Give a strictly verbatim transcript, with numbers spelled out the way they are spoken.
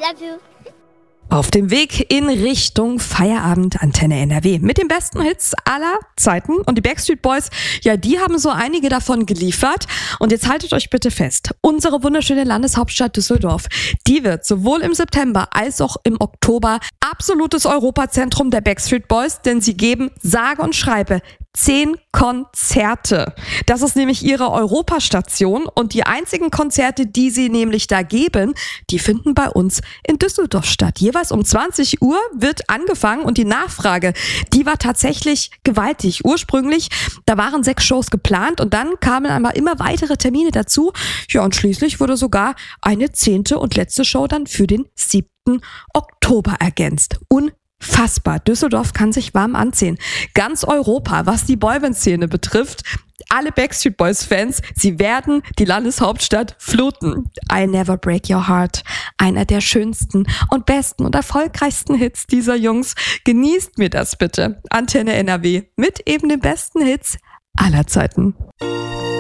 love you. Auf dem Weg in Richtung Feierabend, Antenne N R W mit den besten Hits aller Zeiten. Und die Backstreet Boys, ja, die haben so einige davon geliefert. Und jetzt haltet euch bitte fest, unsere wunderschöne Landeshauptstadt Düsseldorf, die wird sowohl im September als auch im Oktober absolutes Europazentrum der Backstreet Boys, denn sie geben sage und schreibe zehn Konzerte. Das ist nämlich ihre Europastation und die einzigen Konzerte, die sie nämlich da geben, die finden bei uns in Düsseldorf statt. Jeweils um zwanzig Uhr wird angefangen und die Nachfrage, die war tatsächlich gewaltig. Ursprünglich, da waren sechs Shows geplant und dann kamen einmal immer weitere Termine dazu. Ja, und schließlich wurde sogar eine zehnte und letzte Show dann für den siebten Oktober ergänzt. Unfassbar. Fassbar. Düsseldorf kann sich warm anziehen. Ganz Europa, was die Boyband-Szene betrifft, alle Backstreet Boys-Fans, sie werden die Landeshauptstadt fluten. I'll Never Break Your Heart, einer der schönsten und besten und erfolgreichsten Hits dieser Jungs. Genießt mir das bitte. Antenne N R W mit eben den besten Hits aller Zeiten.